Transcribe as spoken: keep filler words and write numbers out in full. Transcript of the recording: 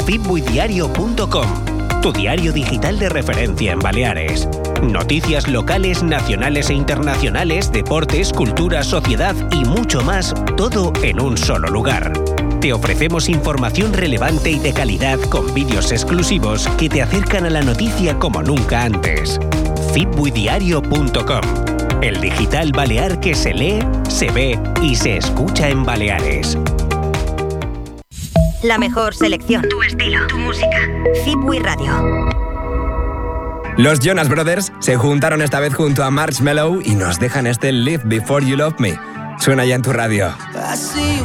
fitbuidiario punto com, tu diario digital de referencia en Baleares. Noticias locales, nacionales e internacionales, deportes, cultura, sociedad y mucho más, todo en un solo lugar. Te ofrecemos información relevante y de calidad con vídeos exclusivos que te acercan a la noticia como nunca antes. fitbuidiario punto com, el digital balear que se lee, se ve y se escucha en Baleares. La mejor selección, tu estilo, tu música. Fitbui Radio. Los Jonas Brothers se juntaron esta vez junto a Marshmello y nos dejan este Live Before You Love Me. Suena ya en tu radio.